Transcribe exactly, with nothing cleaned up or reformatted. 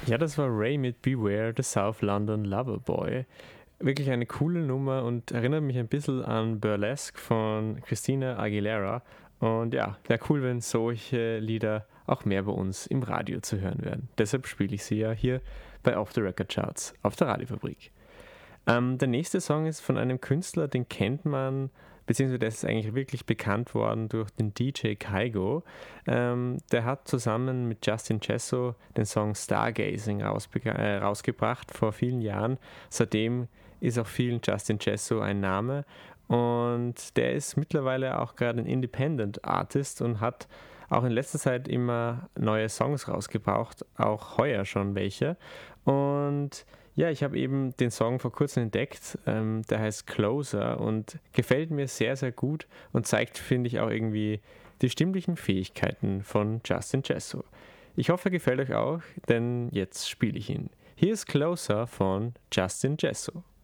Ja, das war Ray mit Beware, the South London Lover Boy. Wirklich eine coole Nummer und erinnert mich ein bisschen an Burlesque von Christina Aguilera. Und ja, wäre cool, wenn solche Lieder auch mehr bei uns im Radio zu hören werden. Deshalb spiele ich sie ja hier bei Off the Record Charts auf der Radiofabrik. Ähm, der nächste Song ist von einem Künstler, den kennt man, beziehungsweise der ist eigentlich wirklich bekannt worden durch den D J Kygo. Ähm, der hat zusammen mit Justin Cesso den Song Stargazing rausbe- äh, rausgebracht vor vielen Jahren. Seitdem ist auch vielen Justin Cesso ein Name und der ist mittlerweile auch gerade ein Independent Artist und hat auch in letzter Zeit immer neue Songs rausgebracht, auch heuer schon welche. Und ja, ich habe eben den Song vor kurzem entdeckt, ähm, der heißt Closer und gefällt mir sehr, sehr gut und zeigt, finde ich, auch irgendwie die stimmlichen Fähigkeiten von Justin Cesso. Ich hoffe, er gefällt euch auch, denn jetzt spiele ich ihn. Hier ist Closer von Justin Cesso.